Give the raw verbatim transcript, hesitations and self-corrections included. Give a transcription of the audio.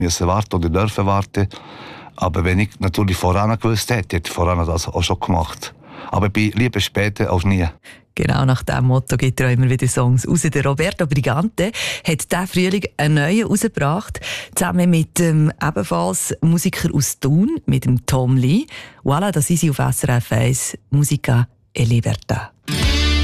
müssen warten oder dürfen warten. Aber wenn ich natürlich voran gewusst hätte, hätte ich voran das auch schon gemacht. Aber ich bin lieber später als nie. Genau nach diesem Motto gibt er auch immer wieder Songs raus. Der Roberto Brigante hat diesen Frühling einen neuen rausgebracht, zusammen mit dem ebenfalls Musiker aus Thun, mit dem Tom Lee. Voilà, das ist sie auf S R F eins, Musica e Libertà.